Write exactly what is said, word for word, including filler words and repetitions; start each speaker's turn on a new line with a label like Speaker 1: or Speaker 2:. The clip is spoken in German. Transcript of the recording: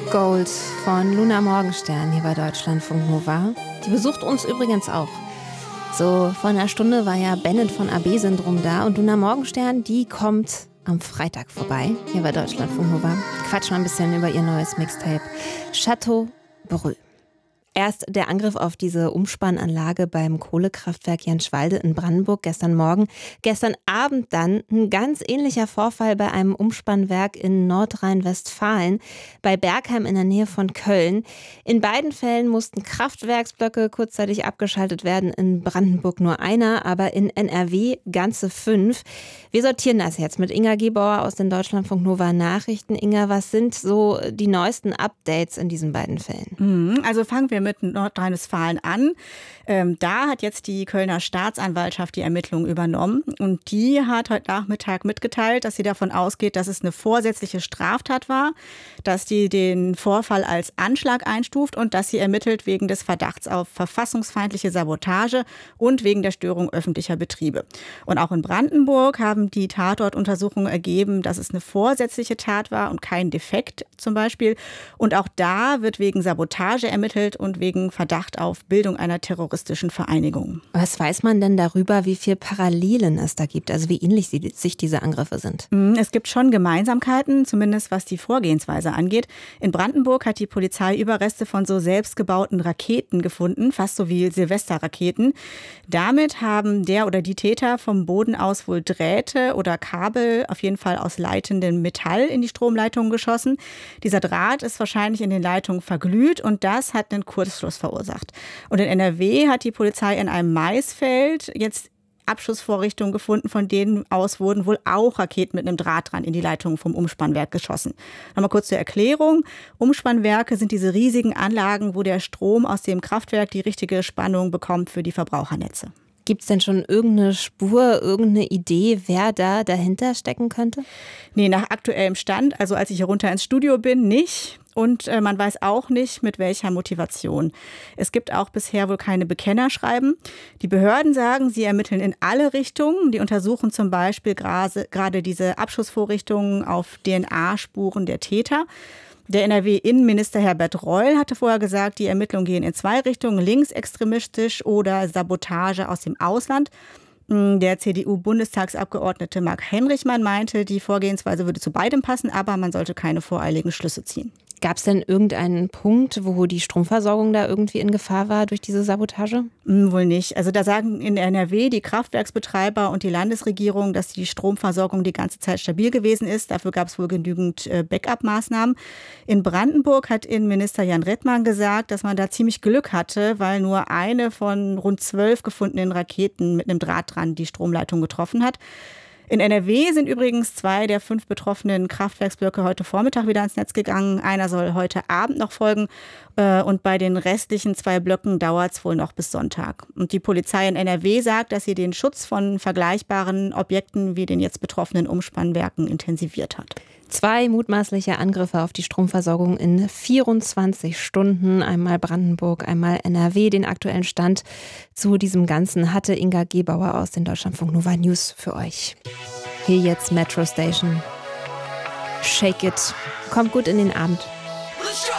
Speaker 1: Gold von Luna Morgenstern hier bei Deutschlandfunk Nova. Die besucht uns übrigens auch. So vor einer Stunde war ja Bennett von A B-Syndrom da und Luna Morgenstern, die kommt am Freitag vorbei hier bei Deutschlandfunk Nova. Quatsch mal ein bisschen über ihr neues Mixtape Chateau Brühl. Erst der Angriff auf diese Umspannanlage beim Kohlekraftwerk Jänschwalde in Brandenburg gestern Morgen. Gestern Abend dann ein ganz ähnlicher Vorfall bei einem Umspannwerk in Nordrhein-Westfalen, bei Bergheim in der Nähe von Köln. In beiden Fällen mussten Kraftwerksblöcke kurzzeitig abgeschaltet werden, in Brandenburg nur einer, aber in N R W ganze fünf. Wir sortieren das jetzt mit Inga Gebauer aus den Deutschlandfunk Nova Nachrichten. Inga, was sind so die neuesten Updates in diesen beiden Fällen?
Speaker 2: Also fangen wir mit Nordrhein-Westfalen an. Ähm, da hat jetzt die Kölner Staatsanwaltschaft die Ermittlungen übernommen und die hat heute Nachmittag mitgeteilt, dass sie davon ausgeht, dass es eine vorsätzliche Straftat war, dass die den Vorfall als Anschlag einstuft und dass sie ermittelt wegen des Verdachts auf verfassungsfeindliche Sabotage und wegen der Störung öffentlicher Betriebe. Und auch in Brandenburg haben die Tatortuntersuchungen ergeben, dass es eine vorsätzliche Tat war und kein Defekt zum Beispiel. Und auch da wird wegen Sabotage ermittelt und wegen Verdacht auf Bildung einer terroristischen Vereinigung.
Speaker 1: Was weiß man denn darüber, wie viel Parallelen es da gibt, also wie ähnlich sie, sich diese Angriffe sind?
Speaker 2: Es gibt schon Gemeinsamkeiten, zumindest was die Vorgehensweise angeht. In Brandenburg hat die Polizei Überreste von so selbstgebauten Raketen gefunden, fast so wie Silvesterraketen. Damit haben der oder die Täter vom Boden aus wohl Drähte oder Kabel, auf jeden Fall aus leitendem Metall, in die Stromleitungen geschossen. Dieser Draht ist wahrscheinlich in den Leitungen verglüht und das hat einen Kurzschluss verursacht. Und in N R W hat die Polizei in einem Maisfeld jetzt Abschussvorrichtungen gefunden, von denen aus wurden wohl auch Raketen mit einem Draht dran in die Leitungen vom Umspannwerk geschossen. Nochmal kurz zur Erklärung. Umspannwerke sind diese riesigen Anlagen, wo der Strom aus dem Kraftwerk die richtige Spannung bekommt für die Verbrauchernetze.
Speaker 1: Gibt es denn schon irgendeine Spur, irgendeine Idee, wer da dahinter stecken könnte?
Speaker 2: Nee, nach aktuellem Stand, also als ich hier runter ins Studio bin, nicht. Und äh, man weiß auch nicht, mit welcher Motivation. Es gibt auch bisher wohl keine Bekennerschreiben. Die Behörden sagen, sie ermitteln in alle Richtungen. Die untersuchen zum Beispiel gerade diese Abschussvorrichtungen auf D N A-Spuren der Täter. Der N R W-Innenminister Herbert Reul hatte vorher gesagt, die Ermittlungen gehen in zwei Richtungen, linksextremistisch oder Sabotage aus dem Ausland. Der C D U-Bundestagsabgeordnete Marc Henrichmann meinte, die Vorgehensweise würde zu beidem passen, aber man sollte keine voreiligen Schlüsse ziehen.
Speaker 1: Gab es denn irgendeinen Punkt, wo die Stromversorgung da irgendwie in Gefahr war durch diese Sabotage?
Speaker 2: Hm, wohl nicht. Also da sagen in N R W die Kraftwerksbetreiber und die Landesregierung, dass die Stromversorgung die ganze Zeit stabil gewesen ist. Dafür gab es wohl genügend äh, Backup-Maßnahmen. In Brandenburg hat Innenminister Jan Rittmann gesagt, dass man da ziemlich Glück hatte, weil nur eine von rund zwölf gefundenen Raketen mit einem Draht dran die Stromleitung getroffen hat. In N R W sind übrigens zwei der fünf betroffenen Kraftwerksblöcke heute Vormittag wieder ans Netz gegangen. Einer soll heute Abend noch folgen. Und bei den restlichen zwei Blöcken dauert es wohl noch bis Sonntag. Und die Polizei in N R W sagt, dass sie den Schutz von vergleichbaren Objekten wie den jetzt betroffenen Umspannwerken intensiviert hat.
Speaker 1: Zwei mutmaßliche Angriffe auf die Stromversorgung in vierundzwanzig Stunden. Einmal Brandenburg, einmal N R W. Den aktuellen Stand zu diesem Ganzen hatte Inga Gebauer aus den Deutschlandfunk Nova News für euch. Hier jetzt Metro Station. Shake it. Kommt gut in den Abend.
Speaker 3: Let's go!